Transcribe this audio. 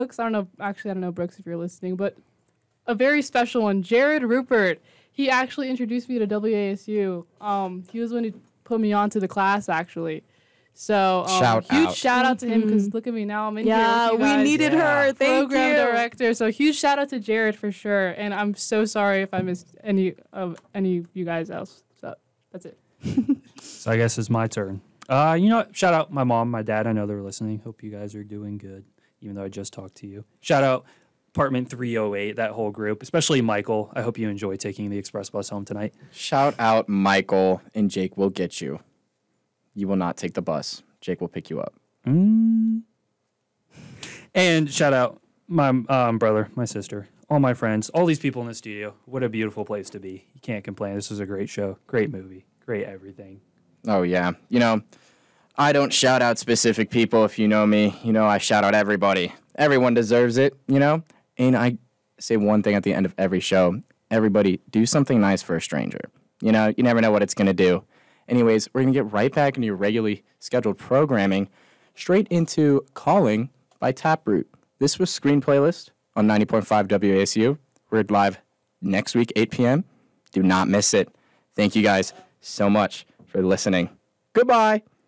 Brooks. I don't know. Actually, I don't know, Brooks, if you're listening, but a very special one, Jared Rupert. He actually introduced me to WASU. He was when he put me onto the class, actually. So huge shout out to him because look at me now. I'm in here. Yeah, we needed her. Thank Program you. director. So huge shout out to Jared for sure. And I'm so sorry if I missed any of you guys else. So that's it. So I guess it's my turn. You know what? Shout out my mom, my dad. I know they're listening. Hope you guys are doing good, even though I just talked to you. Shout out Apartment 308, that whole group, especially Michael. I hope you enjoy taking the express bus home tonight. Shout out Michael, and Jake will get you. You will not take the bus. Jake will pick you up. And shout out my brother, my sister, all my friends, all these people in the studio. What a beautiful place to be. You can't complain. This was a great show, great movie, great everything. Oh, yeah. You know, I don't shout out specific people. If you know me, you know I shout out everybody. Everyone deserves it, you know? And I say one thing at the end of every show. Everybody, do something nice for a stranger. You know, you never know what it's going to do. Anyways, we're going to get right back into your regularly scheduled programming, straight into Calling by Taproot. This was Screen Playlist on 90.5 WASU. We're live next week, 8 p.m. Do not miss it. Thank you guys so much for listening. Goodbye.